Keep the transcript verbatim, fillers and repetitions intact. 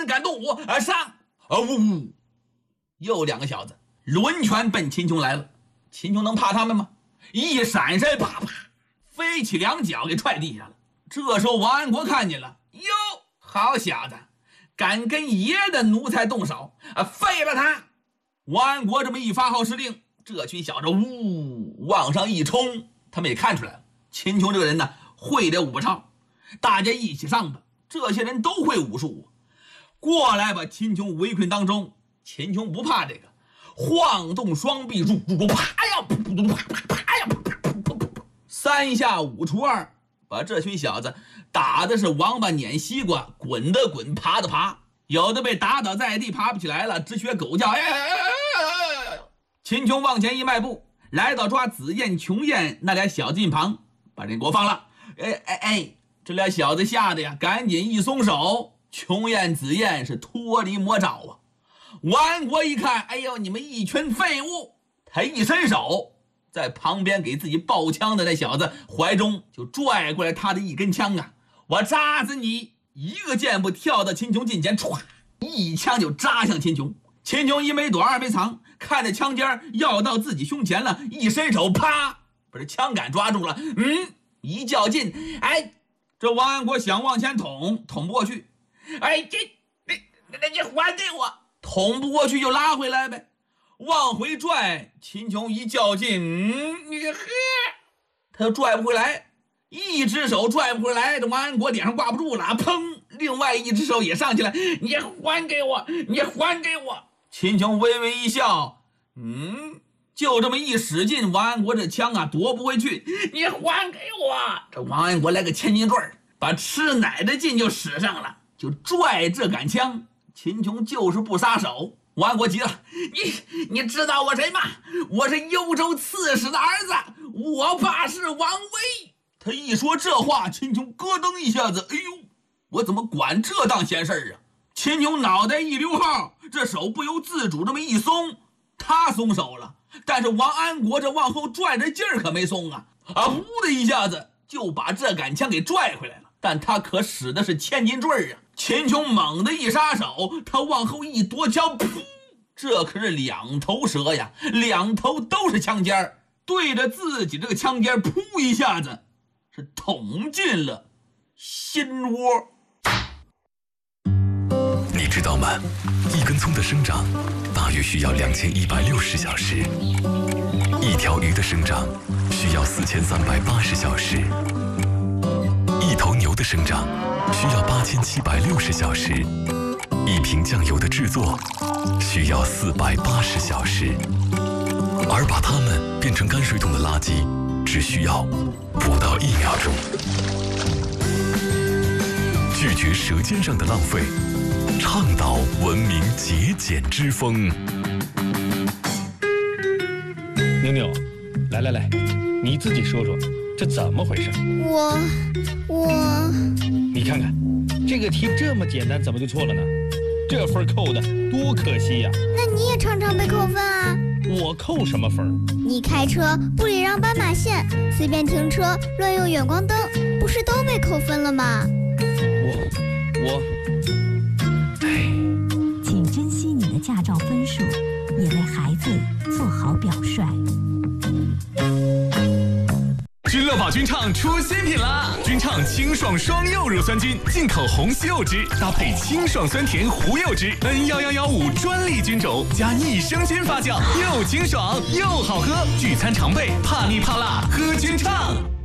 人敢动武，啊上！啊呜！又两个小子抡拳奔秦琼来了。秦琼能怕他们吗？一闪身，啪啪，飞起两脚给踹地下了。这时候王安国看见了，哟，好小子，敢跟爷的奴才动手啊！废了他！王安国这么一发号施令，这群小子呜往上一冲，他们也看出来了，秦琼这个人呢会这武操，大家一起上吧。这些人都会武术，过来把秦琼围困当中。秦琼不怕这个，晃动双臂，如如啪呀，啪啪啪呀，三下五除二，把这群小子打的是王八撵西瓜，滚的滚，爬的爬，有的被打倒在地，爬不起来了，直学狗叫。哎哎哎哎！秦琼往前一迈步，来到抓子燕、琼燕那俩小子一旁，把人给我放了。哎哎哎！这俩小子吓得呀，赶紧一松手，琼燕、子燕是脱离魔爪啊。王安国一看，哎呦，你们一群废物！他一伸手，在旁边给自己抱枪的那小子怀中就拽过来他的一根枪啊！我扎死你！一个箭步跳到秦琼近前，歘，一枪就扎向秦琼。秦琼一没躲二没藏，看着枪尖要到自己胸前了，一伸手，啪，把这枪杆抓住了。嗯，一较劲，哎，这王安国想往前捅，捅不过去。哎，这，你，你，你还给我！捅不过去就拉回来呗，往回拽，秦琼一较劲，嗯，你呵，他又拽不回来，一只手拽不回来，这王安国脸上挂不住了，砰，另外一只手也上去了，你还给我，你还给我！秦琼微微一笑，嗯，就这么一使劲，王安国这枪啊夺不回去，你还给我！这王安国来个千斤坠，把吃奶的劲就使上了，就拽这杆枪。秦琼就是不撒手，王安国急了，你你知道我谁吗？我是幽州刺史的儿子，我爸是王威。他一说这话，秦琼咯噔一下子，哎呦，我怎么管这当闲事啊？秦琼脑袋一溜号，这手不由自主这么一松，他松手了，但是王安国这往后拽着劲儿可没松啊，啊，呼的一下子就把这杆枪给拽回来了，但他可使的是千斤坠啊。秦琼猛地一撒手，他往后一夺枪，噗，这可是两头蛇呀，两头都是枪尖，对着自己这个枪尖，噗一下子是捅进了心窝。 你知道吗？一根葱的生长大约需要两千一百六十小时，一条鱼的生长需要四千三百八十小时，一头牛的生长需要八千七百六十小时，一瓶酱油的制作需要四百八十小时，而把它们变成泔水桶的垃圾只需要不到一秒钟。拒绝舌尖上的浪费，倡导文明节俭之风。 妞妞，来来来，你自己说说，这怎么回事？ 我我， 你看看，这个题这么简单，怎么就错了呢？这分扣的多可惜呀！ 那你也常常被扣分啊？ 我扣什么分？ 你开车不礼让斑马线，随便停车，乱用远光灯，不是都被扣分了吗？ 我我，哎， 请珍惜你的驾照分数，也为孩子做好表率。 君乐宝君畅出新品啦！君畅清爽双柚乳酸菌，进口红西柚汁，搭配清爽酸甜胡柚汁 ，N 一一一五专利菌种，加益生菌发酵，又清爽又好喝，聚餐常备，怕腻怕辣，喝君畅。